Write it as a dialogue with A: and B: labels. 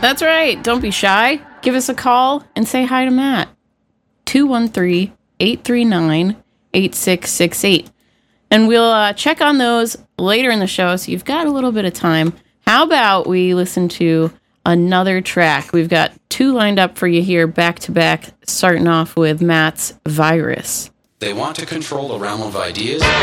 A: That's right. Don't be shy. Give us a call and say hi to Matt. 213-839-8668. And we'll check on those later in the show, so you've got a little bit of time. How about we listen to another track? We've got 2 lined up for you here, back to back, starting off with Matt's Virus.
B: They want to control the realm of ideas.